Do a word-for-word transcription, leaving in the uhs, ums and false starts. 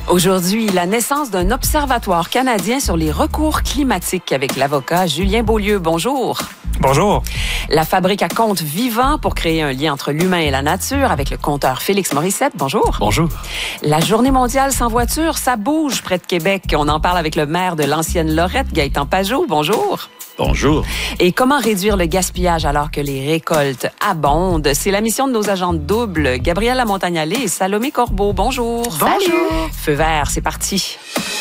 Aujourd'hui, la naissance d'un observatoire canadien sur les recours climatiques avec l'avocat Julien Beaulieu. Bonjour. Bonjour. La fabrique à contes vivants pour créer un lien entre l'humain et la nature avec le conteur Félix Morissette. Bonjour. Bonjour. La journée mondiale sans voiture, ça bouge près de Québec. On en parle avec le maire de l'ancienne Lorette, Gaëtan Pajot. Bonjour. Bonjour. Et comment réduire le gaspillage alors que les récoltes abondent? C'est la mission de nos agentes doubles, Gabrielle Lamontagne-Allais et Salomé Corbeau. Bonjour. Bonjour. Feu vert, c'est parti.